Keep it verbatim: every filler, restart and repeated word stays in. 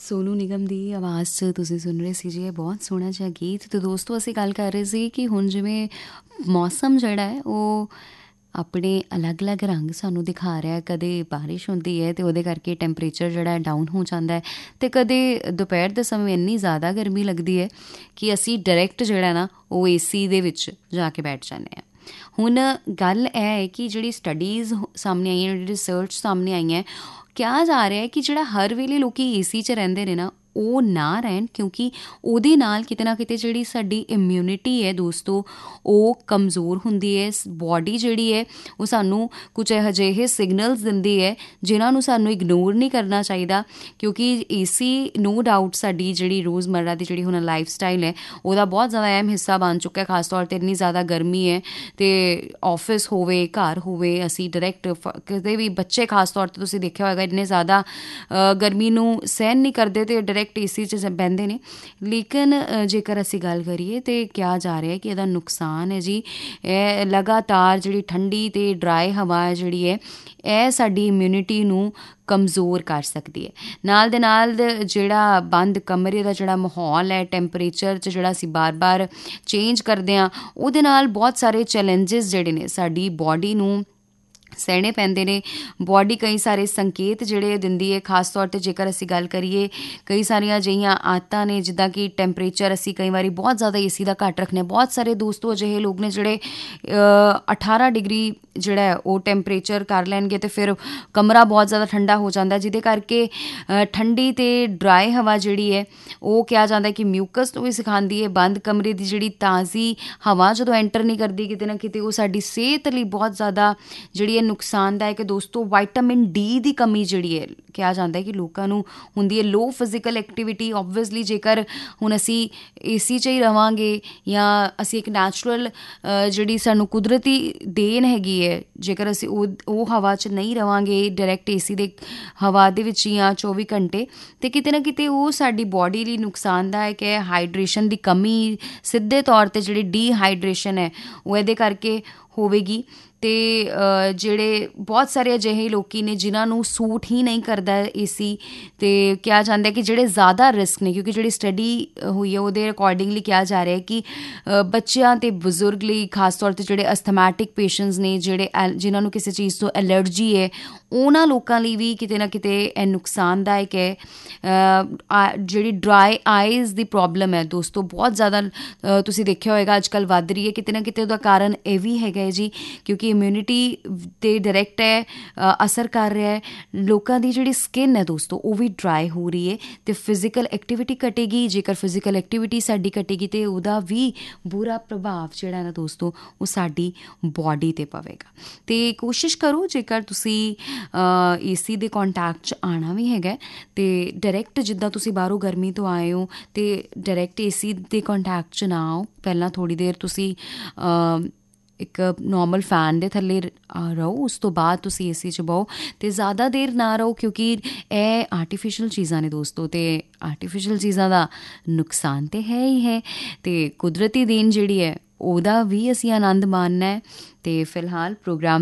ਸੋਨੂ ਨਿਗਮ ਦੀ ਆਵਾਜ਼ 'ਚ ਤੁਸੀਂ ਸੁਣ ਰਹੇ ਸੀ ਜੀ ਇਹ ਬਹੁਤ ਸੋਹਣਾ ਜਿਹਾ ਗੀਤ। ਅਤੇ ਦੋਸਤੋ ਅਸੀਂ ਗੱਲ ਕਰ ਰਹੇ ਸੀ ਕਿ ਹੁਣ ਜਿਵੇਂ ਮੌਸਮ ਜਿਹੜਾ ਹੈ ਉਹ ਆਪਣੇ ਅਲੱਗ-ਅਲੱਗ ਰੰਗ ਸਾਨੂੰ ਦਿਖਾ ਰਿਹਾ। ਕਦੇ ਬਾਰਿਸ਼ ਹੁੰਦੀ ਹੈ ਅਤੇ ਉਹਦੇ ਕਰਕੇ ਟੈਂਪਰੇਚਰ ਜਿਹੜਾ ਹੈ ਡਾਊਨ ਹੋ ਜਾਂਦਾ ਹੈ, ਅਤੇ ਕਦੇ ਦੁਪਹਿਰ ਦੇ ਸਮੇਂ ਇੰਨੀ ਜ਼ਿਆਦਾ ਗਰਮੀ ਲੱਗਦੀ ਹੈ ਕਿ ਅਸੀਂ ਡਾਇਰੈਕਟ ਜਿਹੜਾ ਨਾ ਉਹ ਏ ਸੀ ਦੇ ਵਿੱਚ ਜਾ ਕੇ ਬੈਠ ਜਾਂਦੇ ਹਾਂ। ਹੁਣ ਗੱਲ ਇਹ ਹੈ ਕਿ ਜਿਹੜੀ ਸਟੱਡੀਜ਼ ਸਾਹਮਣੇ ਆਈਆਂ, ਜਿਹੜੀ ਰਿਸਰਚ ਸਾਹਮਣੇ ਆਈਆਂ, ਕਿਹਾ ਜਾ ਰਿਹਾ ਹੈ ਕਿ ਜਿਹੜਾ ਹਰ ਵੇਲੇ ਲੋਕ ਏ ਸੀ 'ਚ ਰਹਿੰਦੇ ਨੇ ਨਾ ਉਹ ਨਾ ਰਹਿਣ, ਕਿਉਂਕਿ ਉਹਦੇ ਨਾਲ ਕਿਤੇ ਨਾ ਕਿਤੇ ਜਿਹੜੀ ਸਾਡੀ ਇਮਿਊਨਿਟੀ ਹੈ ਦੋਸਤੋ ਉਹ ਕਮਜ਼ੋਰ ਹੁੰਦੀ ਹੈ। ਬੋਡੀ ਜਿਹੜੀ ਹੈ ਉਹ ਸਾਨੂੰ ਕੁਝ ਇਹੋ ਜਿਹੇ ਸਿਗਨਲਸ ਦਿੰਦੀ ਹੈ ਜਿਨ੍ਹਾਂ ਨੂੰ ਸਾਨੂੰ ਇਗਨੋਰ ਨਹੀਂ ਕਰਨਾ ਚਾਹੀਦਾ, ਕਿਉਂਕਿ ਏ ਸੀ ਨੋ ਡਾਊਟ ਸਾਡੀ ਜਿਹੜੀ ਰੋਜ਼ਮਰਰਾ ਦੀ ਜਿਹੜੀ ਹੁਣ ਲਾਈਫ ਸਟਾਈਲ ਹੈ ਉਹਦਾ ਬਹੁਤ ਜ਼ਿਆਦਾ ਅਹਿਮ ਹਿੱਸਾ ਬਣ ਚੁੱਕਾ। ਖਾਸ ਤੌਰ 'ਤੇ ਇੰਨੀ ਜ਼ਿਆਦਾ ਗਰਮੀ ਹੈ ਅਤੇ ਆਫਿਸ ਹੋਵੇ ਘਰ ਹੋਵੇ, ਅਸੀਂ ਡਾਇਰੈਕਟ ਕਿਤੇ ਵੀ ਬੱਚੇ ਖਾਸ ਤੌਰ 'ਤੇ ਤੁਸੀਂ ਦੇਖਿਆ ਹੋਏਗਾ ਇੰਨੇ ਜ਼ਿਆਦਾ ਗਰਮੀ ਨੂੰ ਸਹਿਣ ਨਹੀਂ ਕਰਦੇ ਅਤੇ ਡਾਇਰੈਕਟ ਏ ਸੀ 'ਚ ਬਹਿੰਦੇ ਨੇ। ਲੇਕਿਨ ਜੇਕਰ ਅਸੀਂ ਗੱਲ ਕਰੀਏ ਤਾਂ ਕਿਹਾ ਜਾ ਰਿਹਾ ਕਿ ਇਹਦਾ ਨੁਕਸਾਨ ਹੈ ਜੀ, ਇਹ ਲਗਾਤਾਰ ਜਿਹੜੀ ਠੰਡੀ ਅਤੇ ਡਰਾਈ ਹਵਾ ਹੈ ਜਿਹੜੀ ਹੈ ਇਹ ਸਾਡੀ ਇਮਿਊਨਿਟੀ ਨੂੰ ਕਮਜ਼ੋਰ ਕਰ ਸਕਦੀ ਹੈ। ਨਾਲ ਦੇ ਨਾਲ ਜਿਹੜਾ ਬੰਦ ਕਮਰੇ ਦਾ ਜਿਹੜਾ ਮਾਹੌਲ ਹੈ, ਟੈਂਪਰੇਚਰ 'ਚ ਜਿਹੜਾ ਅਸੀਂ ਬਾਰ ਬਾਰ ਚੇਂਜ ਕਰਦੇ ਹਾਂ, ਉਹਦੇ ਨਾਲ ਬਹੁਤ ਸਾਰੇ ਚੈਲੰਜਿਸ ਜਿਹੜੇ ਨੇ ਸਾਡੀ ਬੋਡੀ ਨੂੰ ਸਹਿਣੇ ਪੈਂਦੇ ਨੇ। ਬੋਡੀ ਕਈ ਸਾਰੇ ਸੰਕੇਤ ਜਿਹੜੇ ਦਿੰਦੀ ਹੈ। ਖਾਸ ਤੌਰ 'ਤੇ ਜੇਕਰ ਅਸੀਂ ਗੱਲ ਕਰੀਏ, ਕਈ ਸਾਰੀਆਂ ਅਜਿਹੀਆਂ ਆਦਤਾਂ ਨੇ ਜਿੱਦਾਂ ਕਿ ਟੈਂਪਰੇਚਰ ਅਸੀਂ ਕਈ ਵਾਰੀ ਬਹੁਤ ਜ਼ਿਆਦਾ ਏ ਸੀ ਦਾ ਘੱਟ ਰੱਖਦੇ। ਬਹੁਤ ਸਾਰੇ ਦੋਸਤੋ ਅਜਿਹੇ ਲੋਕ ਨੇ ਜਿਹੜੇ ਅਠਾਰਾਂ ਡਿਗਰੀ ਜਿਹੜਾ ਹੈ ਉਹ ਟੈਂਪਰੇਚਰ ਕਰ ਲੈਣਗੇ ਅਤੇ ਫਿਰ ਕਮਰਾ ਬਹੁਤ ਜ਼ਿਆਦਾ ਠੰਡਾ ਹੋ ਜਾਂਦਾ, ਜਿਹਦੇ ਕਰਕੇ ਠੰਡੀ ਅਤੇ ਡਰਾਈ ਹਵਾ ਜਿਹੜੀ ਹੈ ਉਹ ਕਿਹਾ ਜਾਂਦਾ ਕਿ ਮਿਊਕਸ ਨੂੰ ਵੀ ਸਿਖਾਉਂਦੀ ਹੈ। ਬੰਦ ਕਮਰੇ ਦੀ ਜਿਹੜੀ ਤਾਜ਼ੀ ਹਵਾ ਜਦੋਂ ਐਂਟਰ ਨਹੀਂ ਕਰਦੀ ਕਿਤੇ ਨਾ ਕਿਤੇ ਉਹ ਸਾਡੀ ਸਿਹਤ ਲਈ ਬਹੁਤ ਜ਼ਿਆਦਾ ਜਿਹੜੀ ਹੈ ਨੁਕਸਾਨਦਾਇਕ ਹੈ। ਦੋਸਤੋ ਵਾਈਟਾਮਿਨ ਡੀ ਦੀ ਕਮੀ ਜਿਹੜੀ ਹੈ ਕਿਹਾ ਜਾਂਦਾ ਹੈ ਕਿ ਲੋਕਾਂ ਨੂੰ ਹੁੰਦੀ ਹੈ। ਲੋ ਫਿਜ਼ੀਕਲ ਐਕਟੀਵਿਟੀ ਓਬਵੀਅਸਲੀ ਜੇਕਰ ਹੁਣ ਅਸੀਂ ਏ ਸੀ 'ਚ ਹੀ ਰਹਾਂਗੇ ਜਾਂ ਅਸੀਂ ਇੱਕ ਨੈਚੁਰਲ ਜਿਹੜੀ ਸਾਨੂੰ ਕੁਦਰਤੀ ਦੇਣ ਹੈਗੀ ਹੈ, ਜੇਕਰ ਅਸੀਂ ਉਹ ਉਹ ਹਵਾ 'ਚ ਨਹੀਂ ਰਹਾਂਗੇ ਡਾਇਰੈਕਟ ਏ ਸੀ ਦੇ ਹਵਾ ਦੇ ਵਿੱਚ ਜਾਂ ਚੌਵੀ ਘੰਟੇ, ਅਤੇ ਕਿਤੇ ਨਾ ਕਿਤੇ ਉਹ ਸਾਡੀ ਬੋਡੀ ਲਈ ਨੁਕਸਾਨਦਾਇਕ ਹੈ। ਹਾਈਡਰੇਸ਼ਨ ਦੀ ਕਮੀ ਸਿੱਧੇ ਤੌਰ 'ਤੇ ਜਿਹੜੀ ਡੀਹਾਈਡਰੇਸ਼ਨ ਹੈ ਉਹ ਇਹਦੇ ਕਰਕੇ ਹੋਵੇਗੀ। ਅਤੇ ਜਿਹੜੇ ਬਹੁਤ ਸਾਰੇ ਅਜਿਹੇ ਲੋਕ ਨੇ ਜਿਨ੍ਹਾਂ ਨੂੰ ਸੂਟ ਹੀ ਨਹੀਂ ਕਰਦਾ ਏ ਸੀ, ਅਤੇ ਕਿਹਾ ਜਾਂਦਾ ਕਿ ਜਿਹੜੇ ਜ਼ਿਆਦਾ ਰਿਸਕ ਨੇ, ਕਿਉਂਕਿ ਜਿਹੜੀ ਸਟੱਡੀ ਹੋਈ ਹੈ ਉਹਦੇ ਅਕੋਰਡਿੰਗਲੀ ਕਿਹਾ ਜਾ ਰਿਹਾ ਕਿ ਬੱਚਿਆਂ ਅਤੇ ਬਜ਼ੁਰਗ ਲਈ ਖਾਸ ਤੌਰ 'ਤੇ ਜਿਹੜੇ ਅਸਥਮੈਟਿਕ ਪੇਸ਼ੈਂਟਸ ਨੇ, ਜਿਹੜੇ ਐ ਜਿਨ੍ਹਾਂ ਨੂੰ ਕਿਸੇ ਚੀਜ਼ ਤੋਂ ਐਲਰਜੀ ਹੈ, ਉਹਨਾਂ ਲੋਕਾਂ ਲਈ ਵੀ ਕਿਤੇ ਨਾ ਕਿਤੇ ਇਹ ਨੁਕਸਾਨਦਾਇਕ ਹੈ। ਜਿਹੜੀ ਡਰਾਈ ਆਈਜ਼ ਦੀ ਪ੍ਰੋਬਲਮ ਹੈ ਦੋਸਤੋ ਬਹੁਤ ਜ਼ਿਆਦਾ ਤੁਸੀਂ ਦੇਖਿਆ ਹੋਏਗਾ ਅੱਜ ਕੱਲ੍ਹ ਵੱਧ ਰਹੀ ਹੈ। ਕਿਤੇ ਨਾ ਕਿਤੇ ਉਹਦਾ ਕਾਰਨ ਇਹ ਵੀ ਹੈਗਾ ਹੈ ਜੀ, ਕਿਉਂਕਿ ਇਮਿਊਨਿਟੀ 'ਤੇ ਡਾਇਰੈਕਟ ਹੈ ਅਸਰ ਕਰ ਰਿਹਾ ਹੈ। ਲੋਕਾਂ ਦੀ ਜਿਹੜੀ ਸਕਿਨ ਹੈ ਦੋਸਤੋ ਉਹ ਵੀ ਡਰਾਈ ਹੋ ਰਹੀ ਹੈ ਅਤੇ ਫਿਜ਼ੀਕਲ ਐਕਟੀਵਿਟੀ ਘਟੇਗੀ। ਜੇਕਰ ਫਿਜ਼ੀਕਲ ਐਕਟੀਵਿਟੀ ਸਾਡੀ ਘਟੇਗੀ ਤਾਂ ਉਹਦਾ ਵੀ ਬੁਰਾ ਪ੍ਰਭਾਵ ਜਿਹੜਾ ਨਾ ਦੋਸਤੋ ਉਹ ਸਾਡੀ ਬੋਡੀ 'ਤੇ ਪਵੇਗਾ। ਅਤੇ ਕੋਸ਼ਿਸ਼ ਕਰੋ ਜੇਕਰ ਤੁਸੀਂ ਏ ਸੀ ਦੇ ਕੋਂਟੈਕਟ 'ਚ ਆਉਣਾ ਵੀ ਹੈਗਾ ਅਤੇ ਡਾਇਰੈਕਟ ਜਿੱਦਾਂ ਤੁਸੀਂ ਬਾਹਰੋਂ ਗਰਮੀ ਤੋਂ ਆਏ ਹੋ ਅਤੇ ਡਾਇਰੈਕਟ ਏ ਸੀ ਦੇ ਕੋਂਟੈਕਟ 'ਚ ਨਾ ਆਓ। ਪਹਿਲਾਂ ਥੋੜ੍ਹੀ ਦੇਰ ਤੁਸੀਂ ਇੱਕ ਨੋਰਮਲ ਫੈਨ ਦੇ ਥੱਲੇ ਰਹੋ, ਉਸ ਤੋਂ ਬਾਅਦ ਤੁਸੀਂ ਏ ਸੀ 'ਚ ਬਹੋ, ਅਤੇ ਜ਼ਿਆਦਾ ਦੇਰ ਨਾ ਰਹੋ ਕਿਉਂਕਿ ਇਹ ਆਰਟੀਫਿਸ਼ੀਅਲ ਚੀਜ਼ਾਂ ਨੇ ਦੋਸਤੋ, ਅਤੇ ਆਰਟੀਫਿਸ਼ੀਅਲ ਚੀਜ਼ਾਂ ਦਾ ਨੁਕਸਾਨ ਤਾਂ ਹੈ ਹੀ ਹੈ, ਅਤੇ ਕੁਦਰਤੀ ਦੇਣ ਜਿਹੜੀ ਹੈ ਉਹਦਾ ਵੀ ਅਸੀਂ ਆਨੰਦ ਮਾਣਨਾ ਹੈ। ਅਤੇ ਫਿਲਹਾਲ ਪ੍ਰੋਗਰਾਮ